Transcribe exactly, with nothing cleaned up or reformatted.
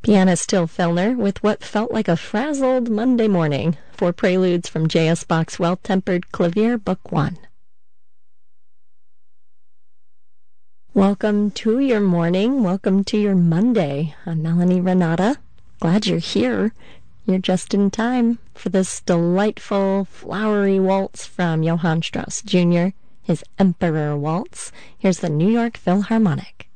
Pianist Till Fellner with what felt like a frazzled Monday morning for Preludes from J S. Bach's Well-Tempered Clavier, Book one. Welcome to your morning. Welcome to your Monday. I'm Melanie Renata. Glad you're here. You're just in time for this delightful, flowery waltz from Johann Strauss Junior, his Emperor Waltz. Here's the New York Philharmonic.